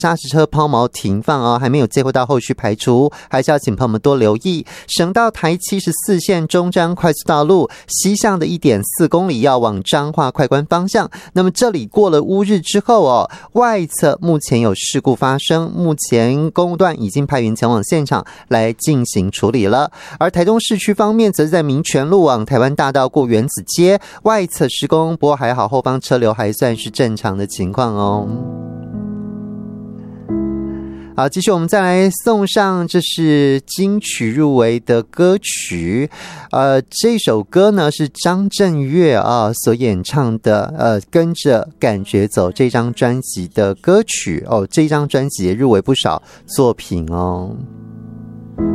砂石车抛锚停放哦，还没有接获到后续排除，还是要请朋友们多留意。省道台74线中彰快速道路西向的 1.4 公里要往彰化快关方向，那么这里过了乌日之后哦，外侧目前有事故发生，目前公务段已经派员前往现场来进行处理了。而台中市区方面，则是在民权路往台湾大道过原子街外侧施工，不过还好后方车流还算是正常的情况哦。好，继续我们再来送上，这是金曲入围的歌曲，这首歌呢是张震岳所演唱的，跟着感觉走这张专辑的歌曲哦，这张专辑也入围不少作品哦。